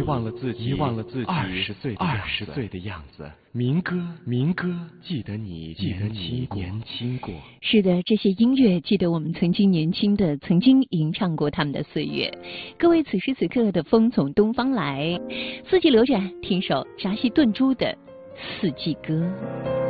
忘了自己20岁的样子。民歌，记得你年轻过。 是的，这些音乐记得我们曾经年轻的，曾经吟唱过他们的岁月。各位，此时此刻的风从东方来，四季流转，听首扎西顿珠的《四季歌》。